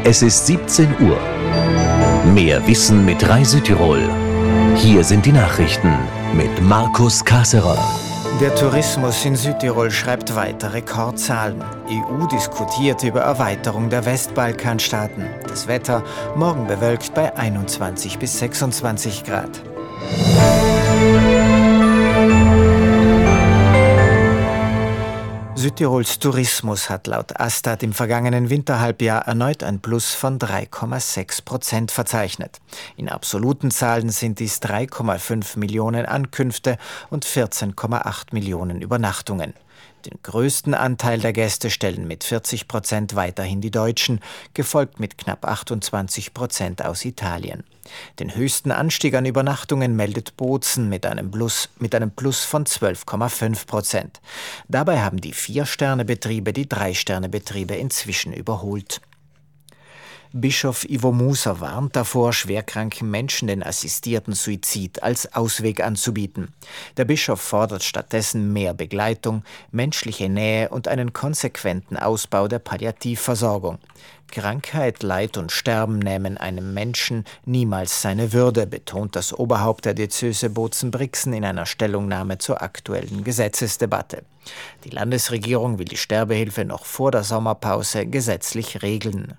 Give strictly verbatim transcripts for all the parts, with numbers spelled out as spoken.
Es ist siebzehn Uhr. Mehr Wissen mit Rai Südtirol. Hier sind die Nachrichten mit Markus Kasserer. Der Tourismus in Südtirol schreibt weiter Rekordzahlen. E U diskutiert über Erweiterung der Westbalkanstaaten. Das Wetter morgen bewölkt bei einundzwanzig bis sechsundzwanzig Grad. Südtirols Tourismus hat laut Astat im vergangenen Winterhalbjahr erneut ein Plus von drei Komma sechs Prozent verzeichnet. In absoluten Zahlen sind dies drei Komma fünf Millionen Ankünfte und vierzehn Komma acht Millionen Übernachtungen. Den größten Anteil der Gäste stellen mit vierzig Prozent weiterhin die Deutschen, gefolgt mit knapp achtundzwanzig Prozent aus Italien. Den höchsten Anstieg an Übernachtungen meldet Bozen mit einem Plus, mit einem Plus von zwölf Komma fünf Prozent. Dabei haben die Vier-Sterne-Betriebe die Drei-Sterne-Betriebe inzwischen überholt. Bischof Ivo Musa warnt davor, schwerkranken Menschen den assistierten Suizid als Ausweg anzubieten. Der Bischof fordert stattdessen mehr Begleitung, menschliche Nähe und einen konsequenten Ausbau der Palliativversorgung. Krankheit, Leid und Sterben nehmen einem Menschen niemals seine Würde, betont das Oberhaupt der Diözese Bozen-Brixen in einer Stellungnahme zur aktuellen Gesetzesdebatte. Die Landesregierung will die Sterbehilfe noch vor der Sommerpause gesetzlich regeln.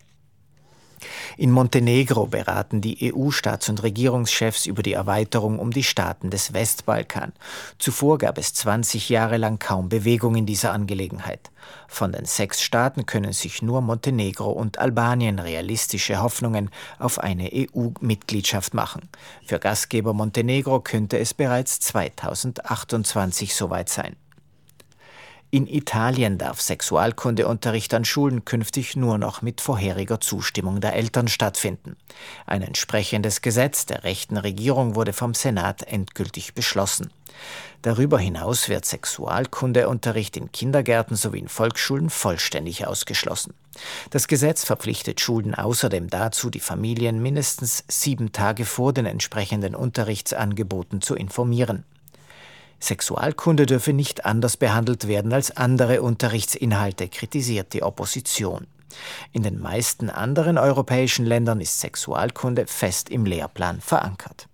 In Montenegro beraten die E U-Staats- und Regierungschefs über die Erweiterung um die Staaten des Westbalkan. Zuvor gab es zwanzig Jahre lang kaum Bewegung in dieser Angelegenheit. Von den sechs Staaten können sich nur Montenegro und Albanien realistische Hoffnungen auf eine E U-Mitgliedschaft machen. Für Gastgeber Montenegro könnte es bereits zweitausendachtundzwanzig soweit sein. In Italien darf Sexualkundeunterricht an Schulen künftig nur noch mit vorheriger Zustimmung der Eltern stattfinden. Ein entsprechendes Gesetz der rechten Regierung wurde vom Senat endgültig beschlossen. Darüber hinaus wird Sexualkundeunterricht in Kindergärten sowie in Volksschulen vollständig ausgeschlossen. Das Gesetz verpflichtet Schulen außerdem dazu, die Familien mindestens sieben Tage vor den entsprechenden Unterrichtsangeboten zu informieren. Sexualkunde dürfe nicht anders behandelt werden als andere Unterrichtsinhalte, kritisiert die Opposition. In den meisten anderen europäischen Ländern ist Sexualkunde fest im Lehrplan verankert.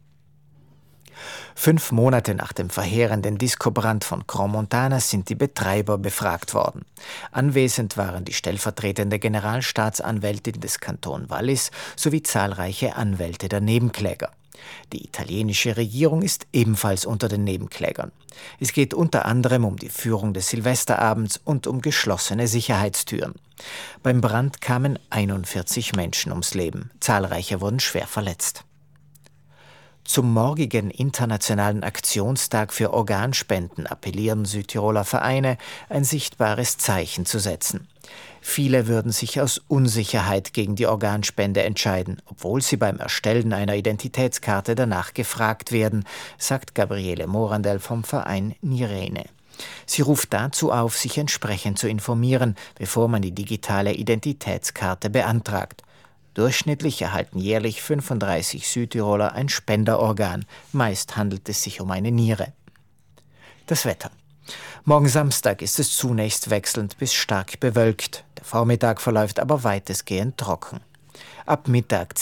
Fünf Monate nach dem verheerenden Discobrand von Crans-Montana sind die Betreiber befragt worden. Anwesend waren die stellvertretende Generalstaatsanwältin des Kanton Wallis sowie zahlreiche Anwälte der Nebenkläger. Die italienische Regierung ist ebenfalls unter den Nebenklägern. Es geht unter anderem um die Führung des Silvesterabends und um geschlossene Sicherheitstüren. Beim Brand kamen einundvierzig Menschen ums Leben. Zahlreiche wurden schwer verletzt. Zum morgigen Internationalen Aktionstag für Organspenden appellieren Südtiroler Vereine, ein sichtbares Zeichen zu setzen. Viele würden sich aus Unsicherheit gegen die Organspende entscheiden, obwohl sie beim Erstellen einer Identitätskarte danach gefragt werden, sagt Gabriele Morandell vom Verein Nirene. Sie ruft dazu auf, sich entsprechend zu informieren, bevor man die digitale Identitätskarte beantragt. Durchschnittlich erhalten jährlich fünfunddreißig Südtiroler ein Spenderorgan. Meist handelt es sich um eine Niere. Das Wetter. Morgen Samstag ist es zunächst wechselnd bis stark bewölkt. Der Vormittag verläuft aber weitestgehend trocken. Ab Mittag